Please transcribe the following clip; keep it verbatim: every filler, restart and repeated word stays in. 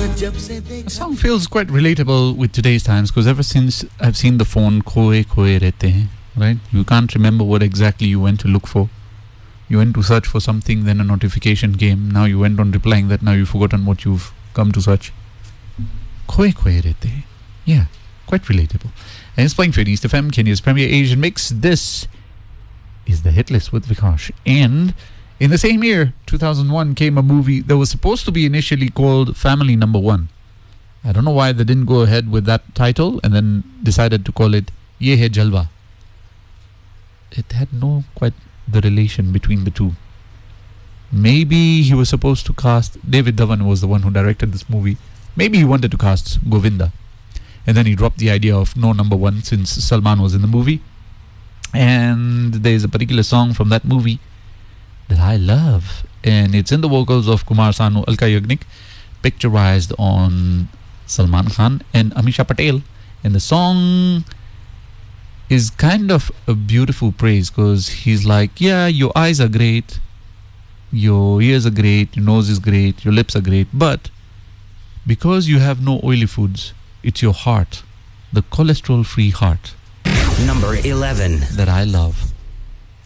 The song feels quite relatable with today's times because ever since I've seen the phone khoe khoe rehte hain, right? You can't remember what exactly you went to look for. You went to search for something, then a notification came. Now you went on replying that, now you've forgotten what you've come to search. Khoe khoe rehte hain. Yeah, quite relatable. And it's playing for East F M, Kenya's premier Asian mix. This is the hit list with Vikash. And in the same year, two thousand one, came a movie that was supposed to be initially called Family Number One. I don't know why they didn't go ahead with that title and then decided to call it Ye Hai Jalwa. It had no quite the relation between the two. Maybe he was supposed to cast, David Dhawan was the one who directed this movie. Maybe he wanted to cast Govinda. And then he dropped the idea of no number one since Salman was in the movie. And there's a particular song from that movie that I love, and it's in the vocals of Kumar Sanu, Alka Yagnik, picturized on Salman Khan and Amisha Patel. And the song is kind of a beautiful praise because he's like, yeah, your eyes are great, your ears are great, your nose is great, your lips are great, but because you have no oily foods, it's your heart, the cholesterol free heart, number eleven, that I love.